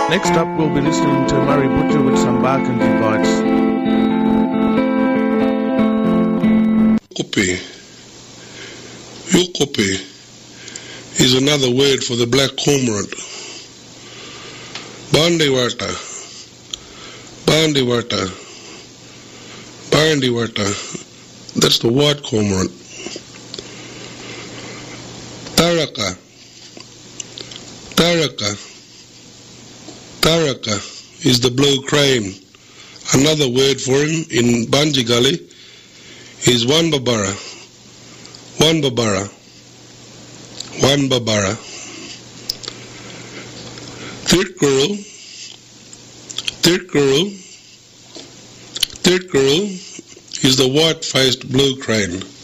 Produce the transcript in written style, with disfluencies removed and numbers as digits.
Next up, we'll be listening to Murray Butcher with some Barkindji Bites. Yukope is another word for the black cormorant. Bandiwata, that's the white cormorant. Taraka is the blue crane. Another word for him in Banji Gully is Wanbabara. Third guru is the white-faced blue crane.